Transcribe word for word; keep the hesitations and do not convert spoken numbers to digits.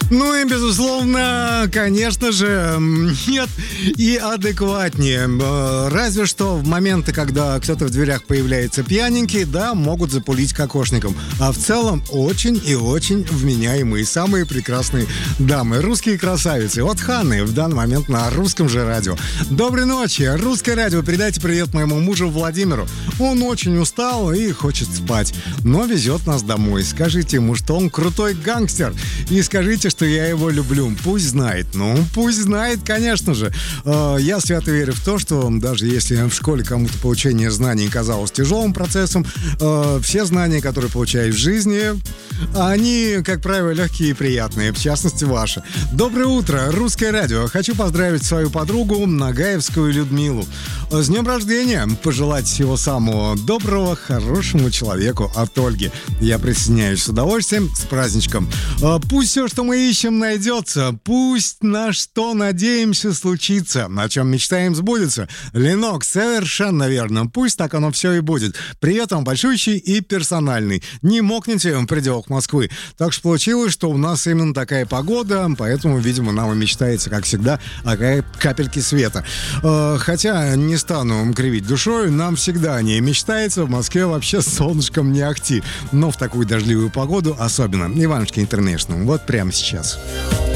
Ну и, безусловно, конечно же, нет и адекватнее. Разве что в моменты, когда кто-то в дверях появляется пьяненький, да, могут запулить кокошником. А в целом очень и очень вменяемые, самые прекрасные дамы. Русские красавицы. Вот Ханны в данный момент на русском же радио. Доброй ночи. Русское радио. Передайте привет моему мужу Владимиру. Он очень устал и хочет спать, но везет нас домой. Скажите ему, что он крутой гангстер. И скажите, что я его люблю. Пусть знает. Ну, пусть знает, конечно же. Я свято верю в то, что даже если в школе кому-то получение знаний казалось тяжелым процессом, все знания, которые получаешь в жизни, они, как правило, легкие и приятные. В частности, ваши. Доброе утро, Русское радио. Хочу поздравить свою подругу Нагаевскую Людмилу с днем рождения. Пожелать всего самого доброго, хорошему человеку от Ольги. Я присоединяюсь с удовольствием. С праздничком. Пусть все, что мы ищем, найдется. Пусть на что надеемся случится. О чем мечтаем, сбудется. Ленок, совершенно верно. Пусть так оно все и будет. Привет вам большущий и персональный. Не мокните в пределах Москвы. Так что получилось, что у нас именно такая погода, поэтому, видимо, нам и мечтается, как всегда, о капельке света. Хотя не стану кривить душой, нам всегда не мечтается. В Москве вообще с солнышком не ахти. Но в такую дождливую погоду особенно. Иванушки Интернешнл. Вот прямо сейчас.